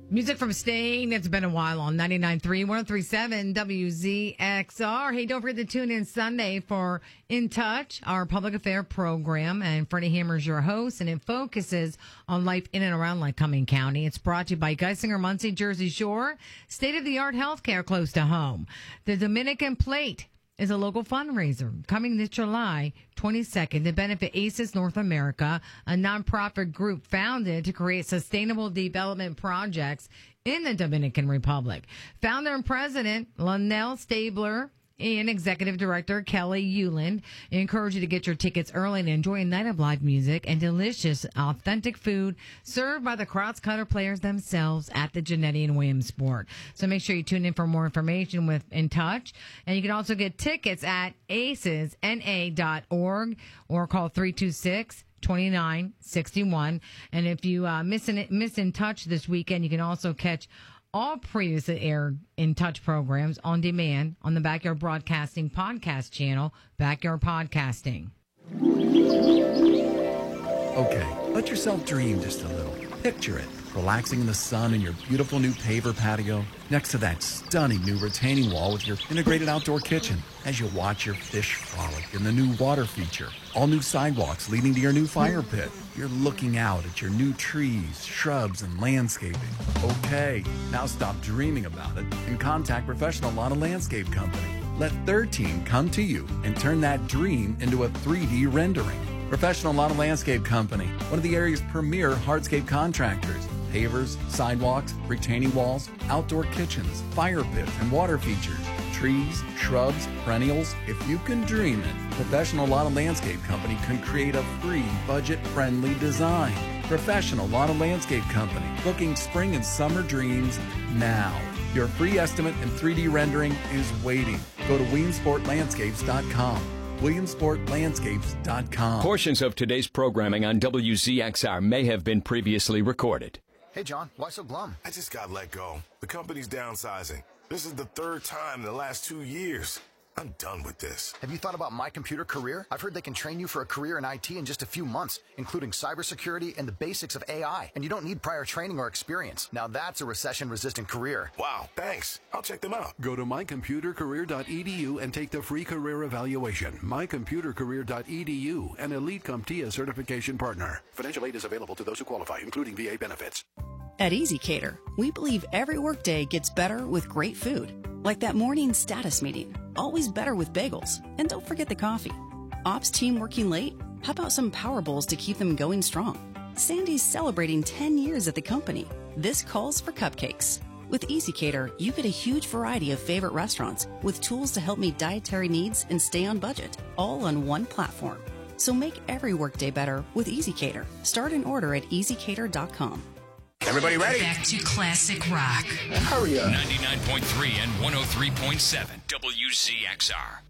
Music from Sting. It's been a while on 99.3, 103.7 WZXR. Hey, don't forget to tune in Sunday for In Touch, our public affair program. And Freddie Hammer's your host, and it focuses on life in and around Lycoming County. It's brought to you by Geisinger Muncie, Jersey Shore, state-of-the-art healthcare close to home. The Dominican Plate is a local fundraiser coming this July 22nd to benefit ACES North America, a nonprofit group founded to create sustainable development projects in the Dominican Republic. Founder and President Lionel Stabler and Executive Director Kelly Euland encourage you to get your tickets early and enjoy a night of live music and delicious, authentic food served by the Krauts Cutter players themselves at the Genetti and Williamsport. So make sure you tune in for more information with In Touch. And you can also get tickets at acesna.org or call 326-2961. And if you miss In Touch this weekend, you can also catch all previously aired In Touch programs on demand on the Backyard Broadcasting podcast channel, Backyard Podcasting. Okay, let yourself dream just a little. Picture it, relaxing in the sun in your beautiful new paver patio next to that stunning new retaining wall with your integrated outdoor kitchen as you watch your fish frolic in the new water feature. All new sidewalks leading to your new fire pit. You're looking out at your new trees, shrubs, and landscaping. Okay, now stop dreaming about it and contact Professional Lawn and Landscape Company. Let their team come to you and turn that dream into a 3D rendering. Professional Lawn and Landscape Company, one of the area's premier hardscape contractors. Pavers, sidewalks, retaining walls, outdoor kitchens, fire pits, and water features. Trees, shrubs, perennials. If you can dream it, Professional Lawn and Landscape Company can create a free, budget-friendly design. Professional Lawn and Landscape Company, booking spring and summer dreams now. Your free estimate and 3D rendering is waiting. Go to WilliamsportLandscapes.com. WilliamsportLandscapes.com. Portions of today's programming on WZXR may have been previously recorded. Hey, John, why so glum? I just got let go. The company's downsizing. This is the third time in the last 2 years. I'm done with this. Have you thought about My Computer Career? I've heard they can train you for a career in IT in just a few months, including cybersecurity and the basics of AI. And you don't need prior training or experience. Now that's a recession-resistant career. Wow, thanks. I'll check them out. Go to mycomputercareer.edu and take the free career evaluation. Mycomputercareer.edu, an Elite CompTIA certification partner. Financial aid is available to those who qualify, including VA benefits. At EasyCater, we believe every workday gets better with great food. Like that morning status meeting. Always better with bagels. And don't forget the coffee. Ops team working late? How about some Power Bowls to keep them going strong? Sandy's celebrating 10 years at the company. This calls for cupcakes. With EasyCater, you get a huge variety of favorite restaurants with tools to help meet dietary needs and stay on budget, all on one platform. So make every workday better with EasyCater. Start an order at easycater.com. Everybody ready? Back to classic rock. Hurry up. 99.3 and 103.7 WZXR.